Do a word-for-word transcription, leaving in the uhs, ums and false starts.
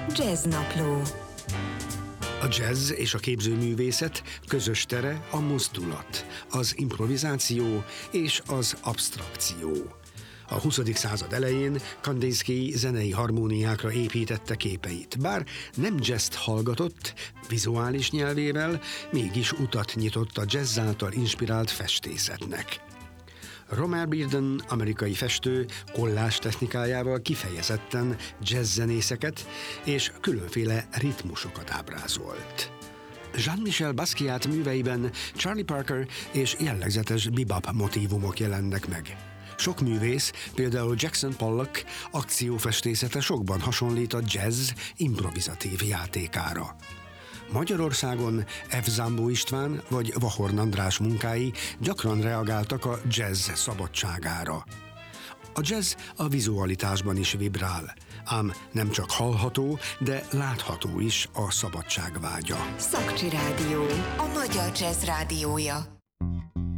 Jazznapló. A jazz és a képzőművészet közös tere a mozdulat, az improvizáció és az absztrakció. A huszadik század elején Kandinsky zenei harmóniákra építette képeit. Bár nem jazzt hallgatott, vizuális nyelvével, mégis utat nyitott a jazz által inspirált festészetnek. Romare Bearden, amerikai festő, kollázs technikájával kifejezetten jazzzenészeket és különféle ritmusokat ábrázolt. Jean-Michel Basquiat műveiben Charlie Parker és jellegzetes bebop motívumok jelennek meg. Sok művész, például Jackson Pollock akciófestészete sokban hasonlít a jazz improvizatív játékára. Magyarországon F. Zambó István vagy Vahorn András munkái gyakran reagáltak a jazz szabadságára. A jazz a vizualitásban is vibrál, ám nem csak hallható, de látható is a szabadság vágya. Szakcsi Rádió, a magyar jazz rádiója.